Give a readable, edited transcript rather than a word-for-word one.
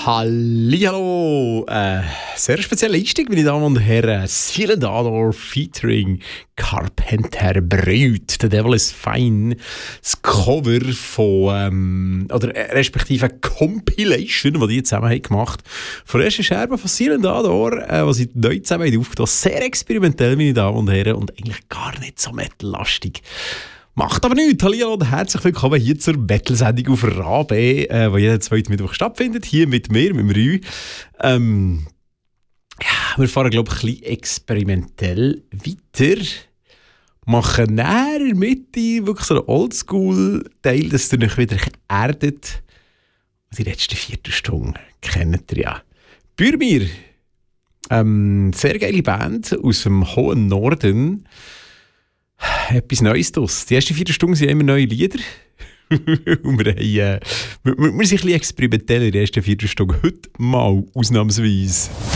Hallihallo! Sehr spezieller Einstieg, meine Damen und Herren. Silent Ador featuring Carpenter Brut. The Devil is Fine. Das Cover von, respektive Compilation, die zusammen haben gemacht haben. Von der ersten Scherbe von Silent Ador, was sie neu zusammen haben aufgetan. Sehr experimentell, meine Damen und Herren, und eigentlich gar nicht so metallastig. Macht aber nichts. Hallo und herzlich willkommen hier zur Metal-Sendung auf RAB, die jeden zweiten Mittwoch stattfindet. Hier mit mir, mit dem Rü. Wir fahren, glaube ich, ein bisschen experimentell weiter. Machen näher in der Mitte wirklich so einen Oldschool-Teil, dass ihr euch wieder erdet. Die letzte Viertelstunde kennt ihr ja. Bürmir, sehr geile Band aus dem hohen Norden. Etwas Neues draus. Die ersten 4 Stunden sind immer neue Lieder. Und wir sind ein bisschen experimentell in den ersten 4 Stunden. Heute mal ausnahmsweise.